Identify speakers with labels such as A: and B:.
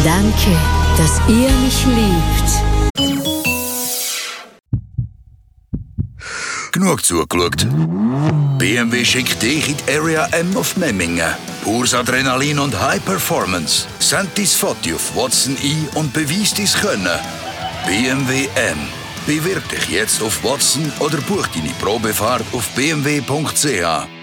A: Danke, dass ihr mich liebt.
B: Genug zugeschaut. BMW schickt dich in die Area M auf Memmingen. Pures Adrenalin und High Performance. Send dein Foto auf Watson ein und beweis dein Können. BMW M. Bewirb dich jetzt auf Watson oder buch deine Probefahrt auf bmw.ch.